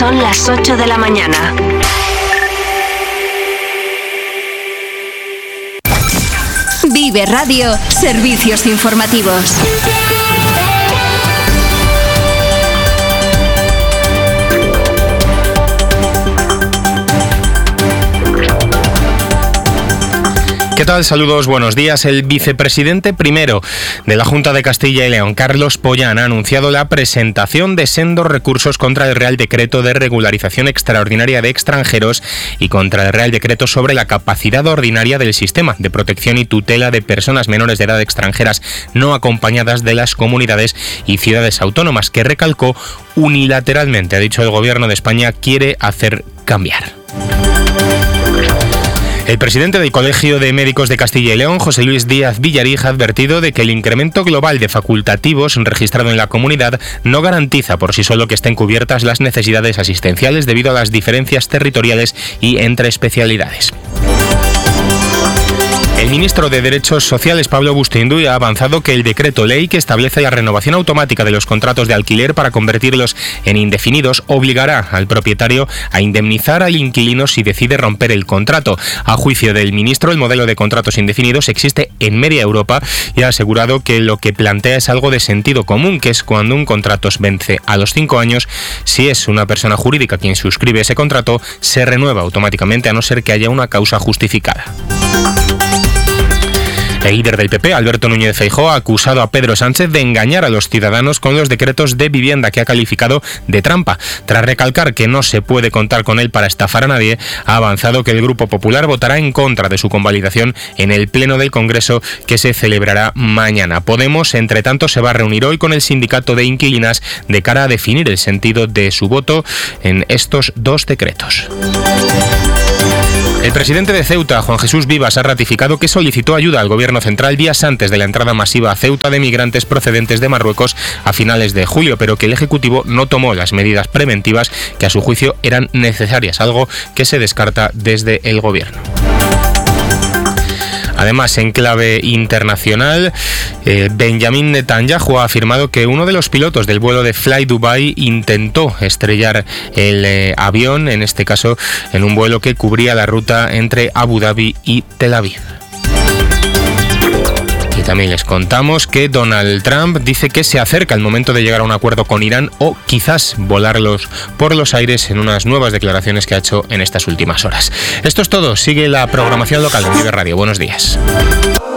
Son las 8 de la mañana. Vive Radio, servicios informativos. ¿Qué tal? Saludos, buenos días. El vicepresidente primero de la Junta de Castilla y León, Carlos Pollán, ha anunciado la presentación de sendos recursos contra el Real Decreto de Regularización Extraordinaria de Extranjeros y contra el Real Decreto sobre la capacidad ordinaria del sistema de protección y tutela de personas menores de edad extranjeras no acompañadas de las comunidades y ciudades autónomas, que recalcó unilateralmente, ha dicho el Gobierno de España, quiere hacer cambiar. El presidente del Colegio de Médicos de Castilla y León, José Luis Díaz Villarij, ha advertido de que el incremento global de facultativos registrado en la comunidad no garantiza por sí solo que estén cubiertas las necesidades asistenciales debido a las diferencias territoriales y entre especialidades. El ministro de Derechos Sociales, Pablo Bustinduy, ha avanzado que el decreto ley que establece la renovación automática de los contratos de alquiler para convertirlos en indefinidos obligará al propietario a indemnizar al inquilino si decide romper el contrato. A juicio del ministro, el modelo de contratos indefinidos existe en media Europa y ha asegurado que lo que plantea es algo de sentido común, que es cuando un contrato vence a los 5 años, si es una persona jurídica quien suscribe ese contrato, se renueva automáticamente a no ser que haya una causa justificada. El líder del PP, Alberto Núñez Feijóo, ha acusado a Pedro Sánchez de engañar a los ciudadanos con los decretos de vivienda que ha calificado de trampa. Tras recalcar que no se puede contar con él para estafar a nadie, ha avanzado que el Grupo Popular votará en contra de su convalidación en el Pleno del Congreso que se celebrará mañana. Podemos, entre tanto, se va a reunir hoy con el sindicato de inquilinas de cara a definir el sentido de su voto en estos dos decretos. El presidente de Ceuta, Juan Jesús Vivas, ha ratificado que solicitó ayuda al Gobierno central días antes de la entrada masiva a Ceuta de migrantes procedentes de Marruecos a finales de julio, pero que el Ejecutivo no tomó las medidas preventivas que a su juicio eran necesarias, algo que se descarta desde el Gobierno. Además, en clave internacional, Benjamin Netanyahu ha afirmado que uno de los pilotos del vuelo de Fly Dubai intentó estrellar el avión, en este caso en un vuelo que cubría la ruta entre Abu Dhabi y Tel Aviv. Y también les contamos que Donald Trump dice que se acerca el momento de llegar a un acuerdo con Irán o quizás volarlos por los aires en unas nuevas declaraciones que ha hecho en estas últimas horas. Esto es todo. Sigue la programación local de Vive Radio. Buenos días.